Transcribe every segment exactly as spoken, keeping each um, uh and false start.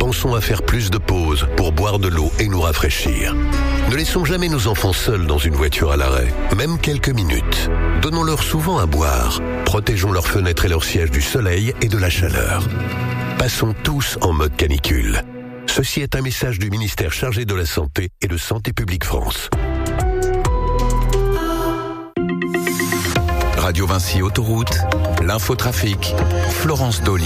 Pensons à faire plus de pauses pour boire de l'eau et nous rafraîchir. Ne laissons jamais nos enfants seuls dans une voiture à l'arrêt, même quelques minutes. Donnons-leur souvent à boire. Protégeons leurs fenêtres et leurs sièges du soleil et de la chaleur. Passons tous en mode canicule. Ceci est un message du ministère chargé de la Santé et de Santé publique France. Radio Vinci Autoroute, l'infotrafic, Florence Dolly.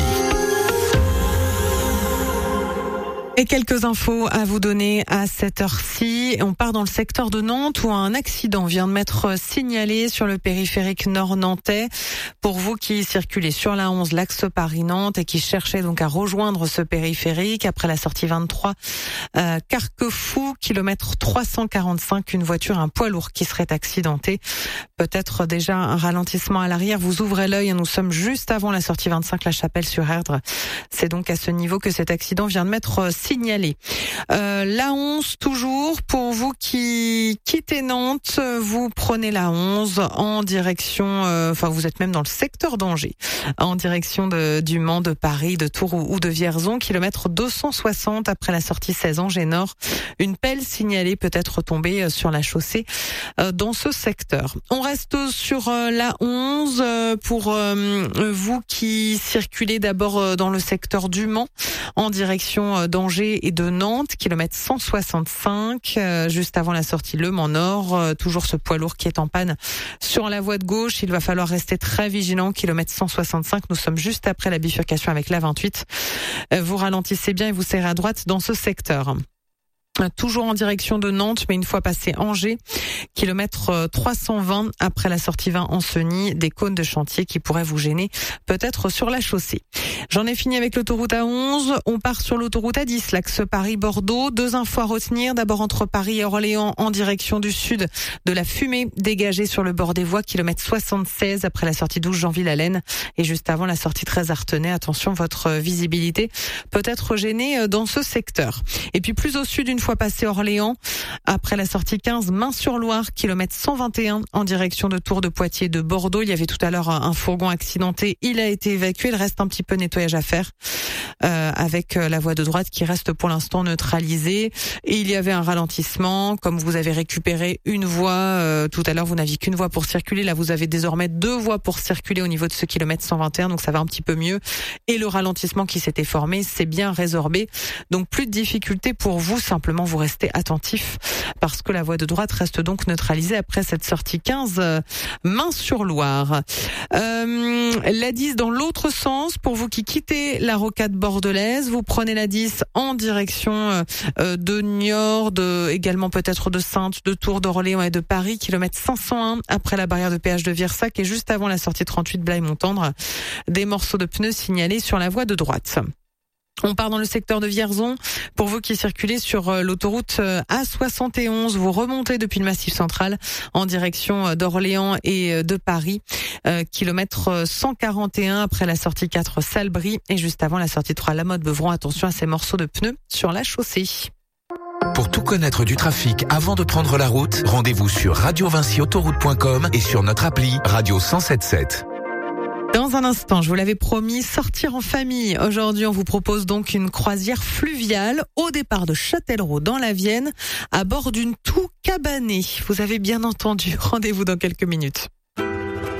Et quelques infos à vous donner à cette heure-ci. On part dans le secteur de Nantes où un accident vient de m'être signalé sur le périphérique nord-nantais. Pour vous qui circulez sur la onze, l'axe Paris-Nantes et qui cherchez donc à rejoindre ce périphérique, après la sortie vingt-trois, euh, Carquefou, kilomètre trois cent quarante-cinq, une voiture, un poids lourd qui serait accidenté. Peut-être déjà un ralentissement à l'arrière. Vous ouvrez l'œil, nous sommes juste avant la sortie vingt-cinq, La Chapelle-sur-Erdre. C'est donc à ce niveau que cet accident vient de m'être signalé. Euh, la onze toujours, pour vous qui quittez Nantes, vous prenez la onze en direction, euh, enfin vous êtes même dans le secteur d'Angers, en direction de, du Mans, de Paris, de Tours ou, ou de Vierzon, kilomètre deux cent soixante après la sortie seize Angers Nord. Une pelle signalée peut être tombée sur la chaussée euh, dans ce secteur. On reste sur euh, la onze euh, pour euh, vous qui circulez d'abord euh, dans le secteur du Mans en direction euh, d'Angers et de Nantes, kilomètre cent soixante-cinq, euh, juste avant la sortie Le Mans Nord. Euh, toujours ce poids lourd qui est en panne sur la voie de gauche. Il va falloir rester très vigilant. Kilomètre cent soixante-cinq, nous sommes juste après la bifurcation avec la vingt-huit. Euh, vous ralentissez bien et vous serrez à droite dans ce secteur. Toujours en direction de Nantes, mais une fois passé Angers, kilomètre trois cent vingt après la sortie vingt Ancenis, des cônes de chantier qui pourraient vous gêner peut-être sur la chaussée. J'en ai fini avec l'autoroute A onze, on part sur l'autoroute A dix, l'axe Paris-Bordeaux. Deux infos à retenir, d'abord entre Paris et Orléans en direction du sud, de la fumée dégagée sur le bord des voies, kilomètre soixante-seize après la sortie douze Jean-Ville-Allen et juste avant la sortie treize Artenay. Attention, votre visibilité peut être gênée dans ce secteur. Et puis plus au sud, une fois passé Orléans, après la sortie quinze Main-sur-Loire, kilomètre cent vingt et un en direction de Tours de Poitiers de Bordeaux. Il y avait tout à l'heure un fourgon accidenté, il a été évacué, il reste un petit peu nettoyage à faire euh, avec la voie de droite qui reste pour l'instant neutralisée et il y avait un ralentissement. Comme vous avez récupéré une voie, euh, tout à l'heure vous n'aviez qu'une voie pour circuler, là vous avez désormais deux voies pour circuler au niveau de ce kilomètre cent vingt et un, donc ça va un petit peu mieux et le ralentissement qui s'était formé c'est bien résorbé, donc plus de difficultés pour vous, simplement vous restez attentif parce que la voie de droite reste donc neutralisée après cette sortie quinze euh, Main-sur-Loire. Euh, la dix dans l'autre sens, pour vous qui quittez la rocade bordelaise, vous prenez la dix en direction euh, de Niort, de, également peut-être de Saintes, de Tours, d'Orléans et de Paris, kilomètre cinq cent un après la barrière de péage de Virsac et juste avant la sortie trente-huit Blaye-Montendre, des morceaux de pneus signalés sur la voie de droite. On part dans le secteur de Vierzon. Pour vous qui circulez sur l'autoroute A soixante et onze, vous remontez depuis le Massif central en direction d'Orléans et de Paris. Euh, kilomètre cent quarante et un après la sortie quatre Salbris et juste avant la sortie trois Lamotte-Beuvron. Attention à ces morceaux de pneus sur la chaussée. Pour tout connaître du trafic avant de prendre la route, rendez-vous sur radio vinci autoroute point com et sur notre appli Radio cent soixante-dix-sept. Dans un instant, je vous l'avais promis, sortir en famille. Aujourd'hui, on vous propose donc une croisière fluviale au départ de Châtellerault dans la Vienne, à bord d'une toux cabanée. Vous avez bien entendu. Rendez-vous dans quelques minutes.